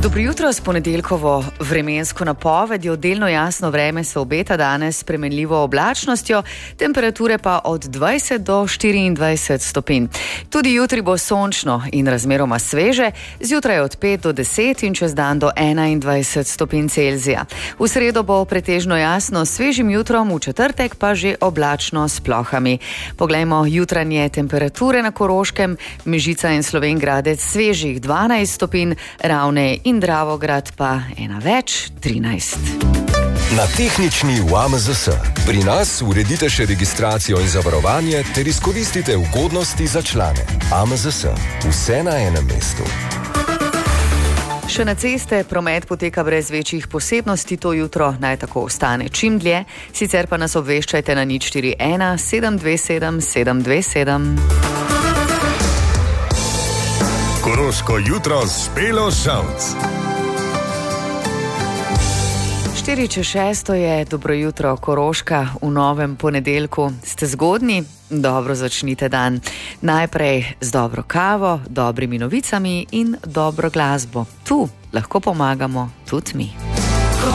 Dobro jutro s ponedeljkovo vremensko napovedjo. Delno jasno vreme se obeta danes s spremenljivo oblačnostjo, temperature pa od 20 do 24 stopinj. Tudi jutri bo sončno in razmeroma sveže, zjutraj od 5 do 10 in čez dan do 21 stopinj Celzija. V sredo bo pretežno jasno s svežim jutrom, v četrtek pa že oblačno s plohami. Poglejmo jutranje temperature na Koroškem. Mežica in Slovenj Gradec svežih 12 stopinj, Ravne in Dravograd pa ena več, 13. Na tehnični UAMZS. Pri nas uredite še registracijo in zavarovanje ter izkoristite ugodnosti za člane. AMZS. Vse na enem mestu. Še na ceste promet poteka brez večjih posebnosti, to jutro naj tako ostane čim dlje, sicer pa nas obveščajte na 041 727 727. Koroško jutro s Špelo Šalc. 4:06 je dobro jutro Koroška v novem ponedeljku. Ste zgodni? Dobro začnite dan. Najprej z dobro kavo, dobrimi novicami in dobro glasbo. Tu lahko pomagamo tudi mi.